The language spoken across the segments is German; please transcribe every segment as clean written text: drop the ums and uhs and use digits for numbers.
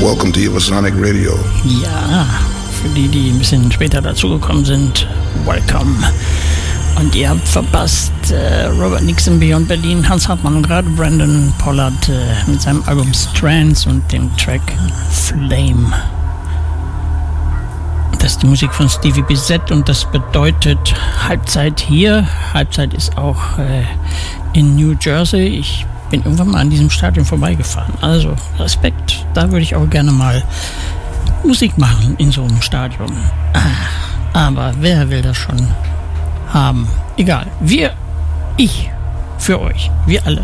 welcome to Evosonic Radio. Ja, für die ein bisschen später dazugekommen sind, welcome. Und ihr habt verpasst Robert Nixon, Beyond Berlin, Hans Hartmann und gerade Brandon Pollard mit seinem Album Strands und dem Track Flame. Das ist die Musik von Stevie Bissett und das bedeutet Halbzeit hier. Halbzeit ist auch in New Jersey. Ich bin irgendwann mal an diesem Stadion vorbeigefahren. Also Respekt, da würde ich auch gerne mal Musik machen in so einem Stadion. Aber wer will das schon haben? Egal. Ich, für euch, wir alle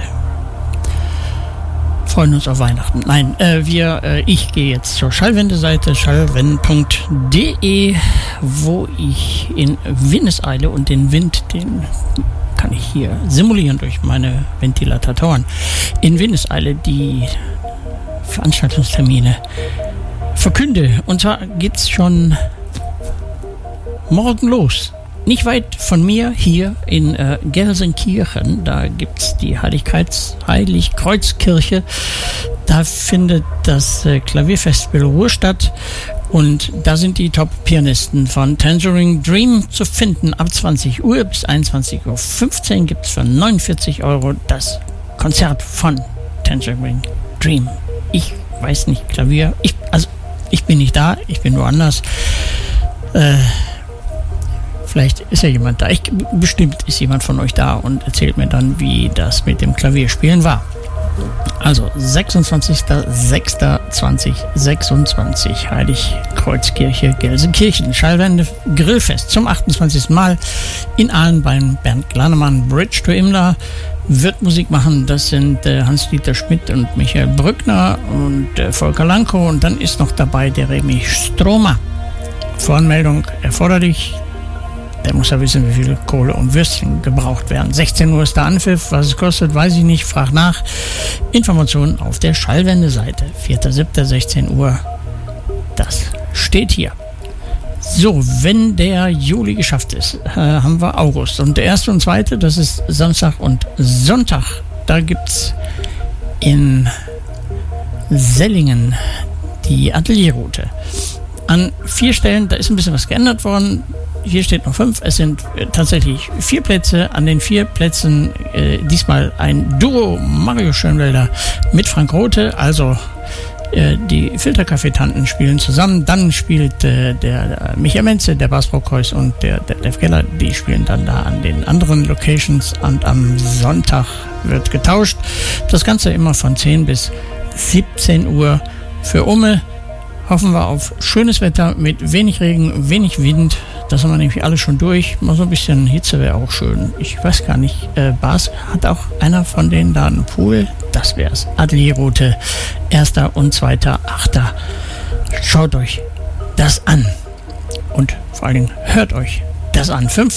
freuen uns auf Weihnachten. Nein, ich gehe jetzt zur Schallwende-Seite, schallwenden.de, wo ich in Windeseile und den Wind, den kann ich hier simulieren durch meine Ventilatoren, in Windeseile die Veranstaltungstermine verkünde. Und zwar geht's schon morgen los. Nicht weit von mir hier in Gelsenkirchen, da gibt's die Heiligkreuzkirche. Da findet das Klavierfestival Ruhr statt und da sind die Top-Pianisten von Tangerine Dream zu finden. Ab 20 Uhr bis 21.15 Uhr gibt's für 49 € das Konzert von Tangerine Dream. Ich weiß nicht, Klavier, ich bin nicht da, ich bin woanders. Vielleicht ist ja jemand da. Bestimmt ist jemand von euch da und erzählt mir dann, wie das mit dem Klavierspielen war. Also 26.06.2026 Heiligkreuzkirche Gelsenkirchen. Schallwende Grillfest zum 28. Mal in Aalen beim Bernd Glanemann. Bridge to Imla wird Musik machen. Das sind Hans-Dieter Schmidt und Michael Brückner und Volker Lanko. Und dann ist noch dabei der Remy Stromer. Voranmeldung erforderlich. Der muss ja wissen, wie viel Kohle und Würstchen gebraucht werden. 16 Uhr ist der Anpfiff. Was es kostet, weiß ich nicht. Frag nach. Informationen auf der Schallwende-Seite. 4.7.16 Uhr. Das steht hier. So, wenn der Juli geschafft ist, haben wir August. Und der 1. und 2., das ist Samstag und Sonntag. Da gibt's in Sellingen die Atelierroute. An 4 Stellen, da ist ein bisschen was geändert worden. Hier steht noch 5. Es sind tatsächlich 4 Plätze. An den 4 Plätzen diesmal ein Duo Mario Schönwelder mit Frank Rothe. Also die Filterkaffeetanten spielen zusammen. Dann spielt der Michael Menze, der Bas Brockhuis und der Detlef Geller. Die spielen dann da an den anderen Locations. Und am Sonntag wird getauscht. Das Ganze immer von 10 bis 17 Uhr. Für Umme hoffen wir auf schönes Wetter mit wenig Regen, wenig Wind. Das haben wir nämlich alle schon durch. Mal so ein bisschen Hitze wäre auch schön. Ich weiß gar nicht. Bas, hat auch einer von denen da einen Pool? Das wär's. Atelierroute 1. und 2.8. Schaut euch das an. Und vor allen Dingen hört euch das an. 5